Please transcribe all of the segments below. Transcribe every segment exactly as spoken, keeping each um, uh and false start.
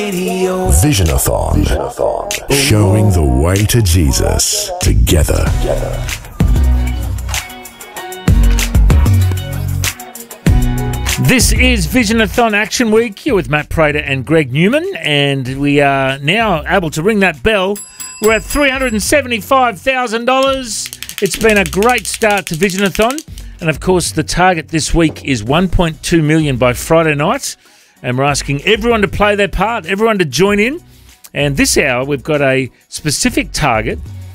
Visionathon. Visionathon. Showing the way to Jesus together. This is Visionathon Action Week. You're with Matt Prater and Greg Newman, and we are now able to ring that bell. We're at three hundred seventy-five thousand dollars. It's been a great start to Visionathon, and of course the target this week is one point two million dollars by Friday night, and we're asking everyone to play their part, everyone to join in. And this hour we've got a specific target.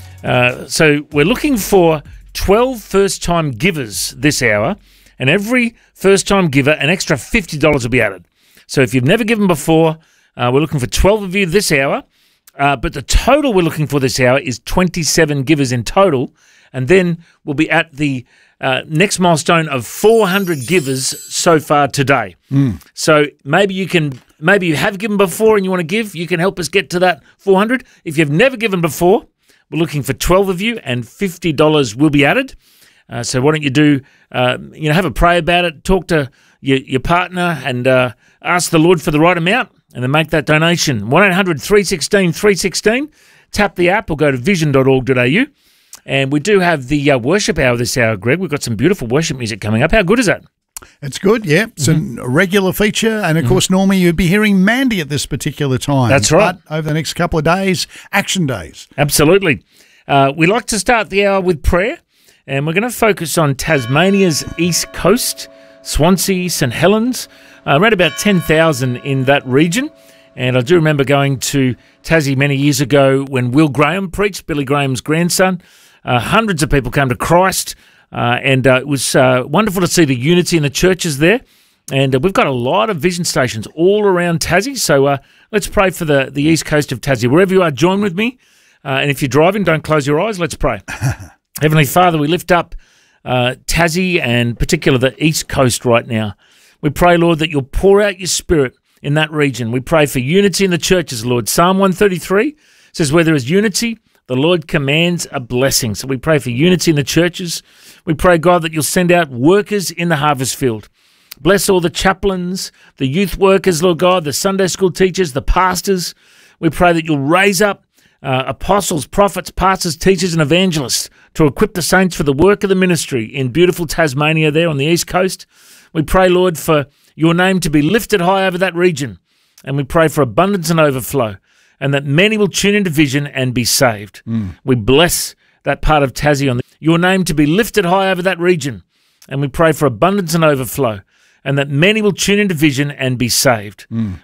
Uh, so we're looking for twelve first-time givers this hour, and every first-time giver, an extra fifty dollars will be added. So if you've never given before, uh, we're looking for twelve of you this hour, uh, but the total we're looking for this hour is twenty-seven givers in total, and then we'll be at the uh, next milestone of four hundred givers so far today. Mm. So maybe you can, maybe you have given before and you want to give, you can help us get to that four hundred. If you've never given before, we're looking for twelve of you, and fifty dollars will be added. Uh, so why don't you do, uh, you know, have a pray about it, talk to your, your partner and uh, ask the Lord for the right amount and then make that donation. one eight hundred three one six three one six. Tap the app or go to vision dot org dot a u. And we do have the uh, worship hour this hour, Greg. We've got some beautiful worship music coming up. How good is that? It's good, yeah. It's mm-hmm. a regular feature. And, of mm-hmm. course, normally you'd be hearing Mandy at this particular time. That's right. But over the next couple of days, action days. Absolutely. Uh, we like to start the hour with prayer. And we're going to focus on Tasmania's east coast, Swansea, St Helens, uh, around about ten thousand in that region. And I do remember going to Tassie many years ago when Will Graham preached, Billy Graham's grandson. Uh, hundreds of people came to Christ, uh, and uh, it was uh, wonderful to see the unity in the churches there. And uh, we've got a lot of vision stations all around Tassie, so uh, let's pray for the, the east coast of Tassie. Wherever you are, join with me. Uh, and if you're driving, don't close your eyes. Let's pray. Heavenly Father, we lift up uh, Tassie and particularly the East Coast right now. We pray, Lord, that you'll pour out your Spirit in that region. We pray for unity in the churches, Lord. Psalm one thirty-three says, where there is unity, the Lord commands a blessing. So we pray for unity in the churches. We pray, God, that you'll send out workers in the harvest field. Bless all the chaplains, the youth workers, Lord God, the Sunday school teachers, the pastors. We pray that you'll raise up Uh, apostles, prophets, pastors, teachers and evangelists to equip the saints for the work of the ministry in beautiful Tasmania there on the east coast. We pray, Lord, for your name to be lifted high over that region, and we pray for abundance and overflow, and that many will tune into Vision and be saved. Mm. We bless that part of Tassie on the, your name to be lifted high over that region, and we pray for abundance and overflow, and that many will tune into Vision and be saved. Mm.